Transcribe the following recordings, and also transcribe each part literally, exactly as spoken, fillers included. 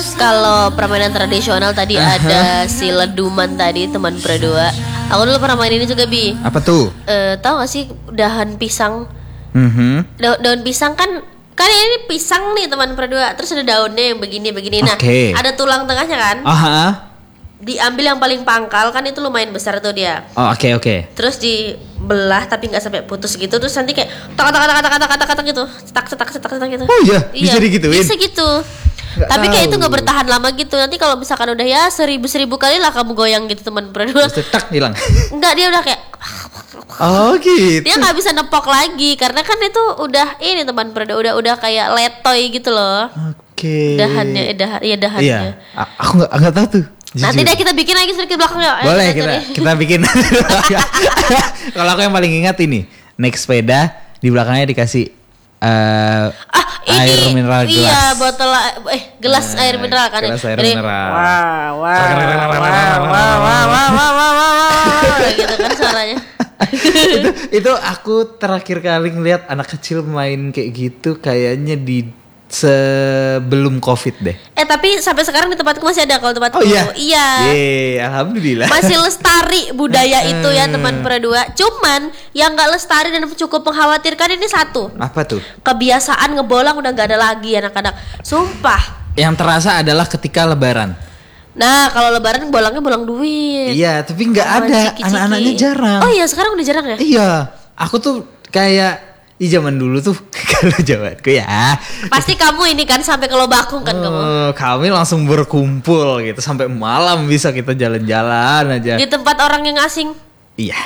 Terus kalau permainan tradisional tadi Aha. ada si leduman tadi teman berdua. Aku dulu pernah main ini juga Bi. Apa tuh? Eh, tahu gak sih dahan pisang? Mhm. Da- daun pisang kan kan ini pisang nih teman berdua. Terus ada daunnya yang begini-begini. Nah, Oke. ada tulang tengahnya kan? Aha. Diambil yang paling pangkal kan itu lumayan besar tuh dia. Oh, oke oke. Terus dibelah tapi nggak sampai putus gitu. Terus nanti kayak tak tak tak tak tak tak tak gitu. Cetak cetak cetak cetak gitu. Oh iya, bisa digituin? Bisa gitu. Nggak Tapi kayak tahu. itu nggak bertahan lama gitu. Nanti kalau misalkan udah ya seribu seribu kali lah kamu goyang gitu teman berdua. Terus tak hilang. Enggak, dia udah kayak Oh gitu. dia nggak bisa nepok lagi karena kan itu udah ini teman berdua udah udah kayak letoy gitu loh. Oke. Dahannya, eh, dahan, iya dahannya. Iya. A- aku nggak nggak tahu tuh. Nanti Jujur. deh kita bikin lagi sedikit belakangnya. Ayo Boleh kita cari. kita bikin. Kalau aku yang paling ingat ini naik sepeda di belakangnya dikasih eh, Ah, ini air mineral gelas. iya botol eh gelas Nah, air mineral kan. gelas air Jadi, mineral. Wah, wah, wah, wah, wah, wah, wah, wah, wah, wah, wah, gitu kan suaranya. itu, itu aku terakhir kali ngeliat anak kecil main kayak gitu kayaknya di sebelum Covid deh. Eh tapi sampai sekarang di tempatku masih ada kalau tempatku. Oh iya. Iya. Yeay, alhamdulillah. Masih lestari budaya itu ya teman berdua. Cuman yang nggak lestari dan cukup mengkhawatirkan ini satu. Apa tuh? Kebiasaan ngebolang udah nggak ada lagi anak-anak. Sumpah. Yang terasa adalah ketika lebaran. Nah kalau lebaran bolangnya bolang duit. Iya, tapi nggak Sama ada. ciki-ciki. Anak-anaknya jarang. Oh iya sekarang udah jarang ya. Iya, aku tuh kayak di zaman dulu tuh kalau zamanku ya. Pasti kamu ini kan sampai ke Lobakung kan kamu. Eh, kami langsung berkumpul gitu sampai malam bisa kita jalan-jalan aja. Di tempat orang yang asing. Iya.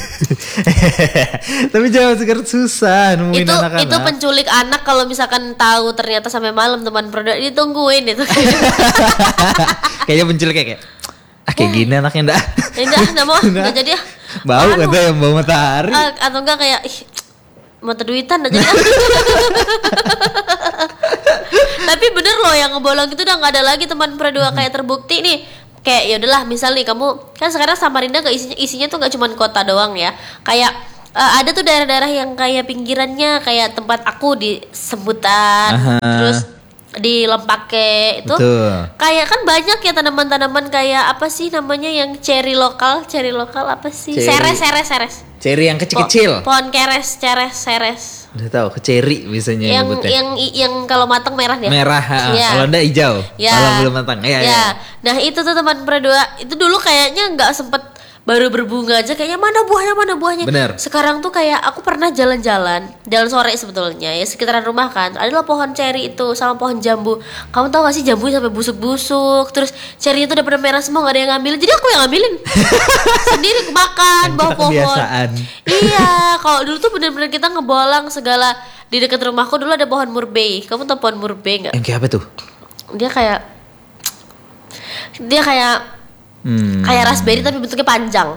Tapi zaman sekarang susah nemuin Itu anak-anak. itu penculik anak kalau misalkan tahu ternyata sampai malam teman berdua ditungguin itu. Kayaknya penculik kayak, kayak ah kayak gini anaknya ndak. Enggak, enggak mau, enggak jadi ya. Bau Anu, kata yang bau matahari. ah, atau enggak kayak ih, mata duitan aja. Tapi bener loh yang ngebolong itu udah nggak ada lagi teman berdua kayak terbukti nih. Kayak ya udahlah misal nih kamu kan sekarang Samarinda nggak isinya isinya tuh nggak cuma kota doang ya. Kayak eh, ada tuh daerah-daerah yang kayak pinggirannya kayak tempat aku di Sebutan, Aha. terus di Lempake itu Betul. kayak kan banyak ya tanaman-tanaman kayak apa sih namanya yang cherry lokal, cherry lokal apa sih? Cherry. Seres, seres, seres. Ceri yang kecil-kecil. Po- pohon keres, ceres, seres. Udah tahu, ke ceri biasanya Yang nyebutnya. yang yang kalau matang merah dia. Merah, ha, Iya. kalau enggak hijau. Ya. Kalau belum matang. Iya, Ya. iya. Nah, itu tuh teman berdua. Itu dulu kayaknya nggak sempet baru berbunga aja kayaknya mana buahnya mana buahnya. Bener. Sekarang tuh kayak aku pernah jalan-jalan, jalan sore sebetulnya ya sekitaran rumah kan. Adalah pohon ceri itu sama pohon jambu. Kamu tahu gak sih jambu sampai busuk-busuk. Terus ceri itu udah pada merah semua nggak ada yang ngambil. Jadi aku yang ngambilin. Sendiri aku makan Kan bawah kita pohon. kebiasaan. Iya, kalau dulu tuh bener-bener kita ngebolang segala. Di dekat rumahku dulu ada pohon murbei. Kamu tahu pohon murbei nggak? Yang kayak apa tuh? Dia kayak dia kayak Hmm. kayak raspberry tapi bentuknya panjang.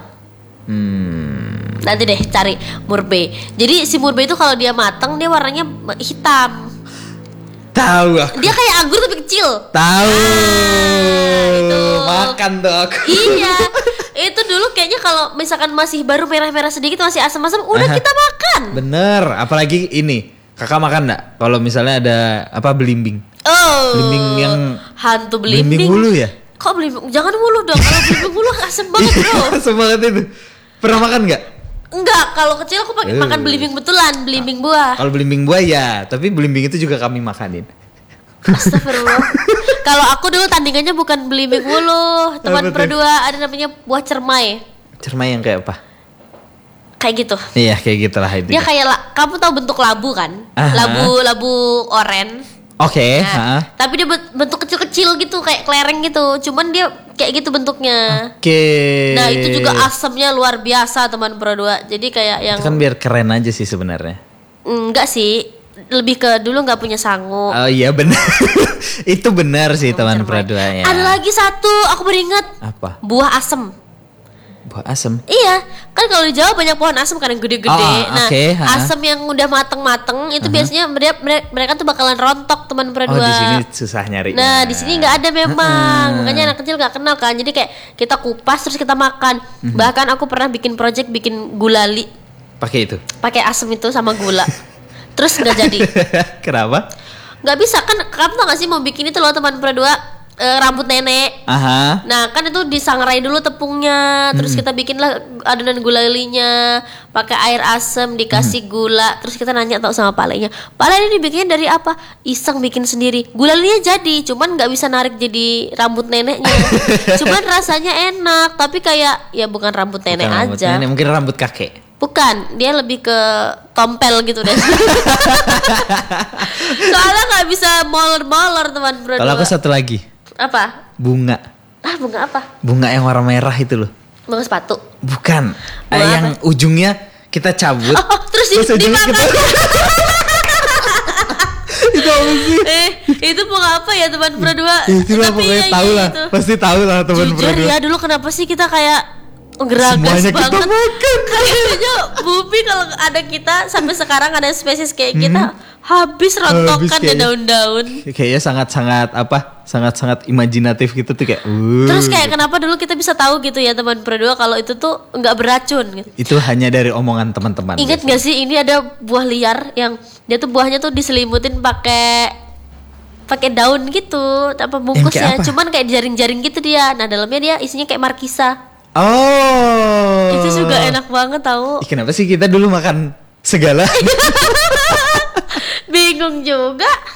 Hmm. Nanti deh cari murbei. Jadi si murbei itu kalau dia matang dia warnanya hitam. Tahu aku. Dia kayak anggur tapi kecil. Tahu. itu. Makan tuh aku. Iya. Itu dulu kayaknya kalau misalkan masih baru merah-merah sedikit masih asam-asam udah Aha. kita makan. Bener, apalagi ini. Kakak makan enggak? Kalau misalnya ada apa belimbing. Oh. Belimbing yang hantu belimbing. belimbing bulu ya? Kok belimbing? Jangan mulu dong. Kalau belimbing mulu asam banget, Bro. Asem banget itu. Pernah makan enggak? Enggak, kalau kecil aku pakai Eh. makan belimbing betulan, belimbing buah. Kalau belimbing buah ya, tapi belimbing itu juga kami makanin. Astagfirullah. Kalau aku dulu tandingannya bukan belimbing mulu, teman Apa tuh? berdua ada namanya buah cermai. Cermai yang kayak apa? Kayak gitu. Iya, kayak gitulah itu. Dia kayak la- kamu tahu bentuk labu kan? Aha. Labu labu oren. Oke, Nah, ha. tapi dia ben- bentuk kecil-kecil gitu kayak kelereng gitu. Cuman dia kayak gitu bentuknya. Oke. Nah, itu juga asamnya luar biasa teman berdua. Jadi kayak yang Itu kan biar keren aja sih sebenarnya. enggak sih, lebih ke dulu nggak punya sangu. Oh iya benar. Itu benar sih teman Cermai. perduanya. Ada lagi satu, aku beringat. Apa? Buah asem. Buah asem. Iya, kan kalau di Jawa banyak pohon asem kan yang gede-gede. Oh, nah, oke, ha. asem yang udah mateng-mateng itu biasanya mereka, mereka tuh bakalan rontok teman Oh, berdua. di sini susah nyari. Nah, di sini nggak ada memang. Ha-ha. Makanya anak kecil nggak kenal kan. Jadi kayak kita kupas terus kita makan. Bahkan aku pernah bikin project bikin gulali Pakai itu. pakai asem itu sama gula. Terus nggak jadi. Kenapa? Nggak bisa kan, kamu tau gak sih mau bikin itu loh teman berdua, eh, rambut nenek. Aha. Nah kan itu disangrai dulu tepungnya, terus kita bikinlah adonan gulalinya, pakai air asam, dikasih gula, terus kita nanya tau sama Pak Lenya, Pak Le ini dibikinnya dari apa? Iseng bikin sendiri. Gulalinya jadi, cuman nggak bisa narik jadi rambut neneknya. Cuman rasanya enak, tapi kayak ya bukan rambut nenek Bukan rambut aja. nenek, mungkin rambut kakek. Bukan, dia lebih ke tompel gitu deh. Soalnya nggak bisa molor-molor teman berdua. Kalau aku satu lagi, Apa? bunga. Ah bunga apa? Bunga yang warna merah itu loh. Bunga sepatu. Bukan. Bunga Eh, yang apa? ujungnya kita cabut. Oh, oh, terus di, ujungnya dimakan. kita itu apa sih? Eh, itu bunga apa ya teman berdua? Itu lah pokoknya tahu lah. gitu. Pasti tahu lah teman Jujur berdua. ya dulu kenapa sih kita kayak geragas Semuanya kita banget. makan. Kayaknya Bubi kalau ada kita sampai sekarang ada spesies kayak kita habis rontokan Habis ya kayaknya. daun-daun. Kayaknya sangat-sangat apa? Sangat-sangat imajinatif gitu tuh kayak. Uh, Terus kayak kenapa dulu kita bisa tahu gitu ya teman berdua kalau itu tuh nggak beracun gitu. itu hanya dari omongan teman-teman. Ingat gak sih ini ada buah liar yang dia tuh buahnya tuh diselimutin pakai pakai daun gitu, apa bungkusnya, apa? cuman kayak jaring-jaring gitu dia. Nah dalamnya dia isinya kayak markisa. Oh. Itu juga enak banget tahu. Ih, kenapa sih kita dulu makan segala? Bingung juga.